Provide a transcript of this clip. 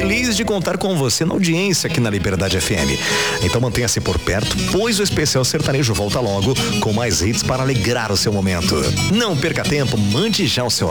feliz de contar com você na audiência aqui na Liberdade FM. Então mantenha-se por perto, pois o Especial Sertanejo volta logo com mais hits para alegrar o seu momento. Não perca tempo, mande já o seu